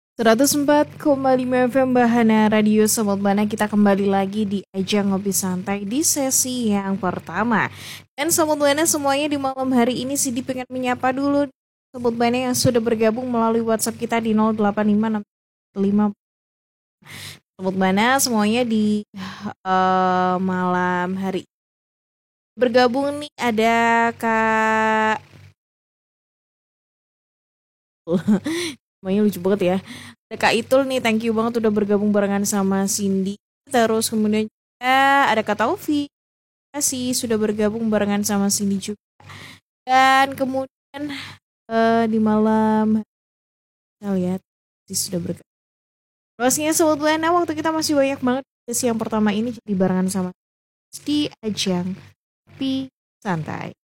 104,5 FM Bahana Radio Sobat Bana, kita kembali lagi di ajang ngopi santai di sesi yang pertama. Dan Sobat Bana semuanya di malam hari ini Sidi pengen menyapa dulu Sobat Bana yang sudah bergabung melalui WhatsApp kita di 085645. Sobat Bana semuanya di malam hari bergabung nih ada Kak namanya lucu banget ya. Ada Kak Itul nih, thank you banget udah bergabung barengan sama Cindy. Terus kemudian juga ada Kak Taufi, sih sudah bergabung barengan sama Cindy juga. Dan kemudian di malam kita lihat sih sudah bergabung. Pastinya Sobat Buana, waktu kita masih banyak banget. Sesi yang pertama ini jadi barengan sama di ajang Kopi Santai.